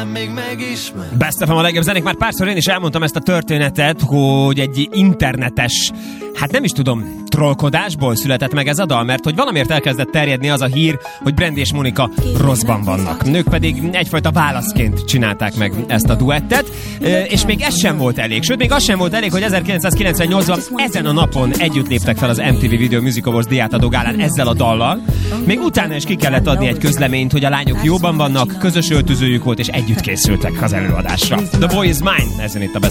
talán még megismer. Best of a legjobb zenék. Már párszor én is elmondtam ezt a történetet, hogy egy internetes, hát nem is tudom, trollkodásból született meg ez a dal, mert hogy valamiért elkezdett terjedni az a hír, hogy Brandy és Monika rosszban vannak. Nők pedig egyfajta válaszként csinálták meg ezt a duettet, és még ez sem volt elég. Sőt, még az sem volt elég, hogy 1998-ban ezen a napon együtt léptek fel az MTV Video Music Awards díjátadó gálán ezzel a dallal. Még utána is ki kellett adni egy közleményt, hogy a lányok jóban vannak, közös öltözőjük volt, és együtt készültek az előadásra. The Boy Is Mine, ezen itt a Best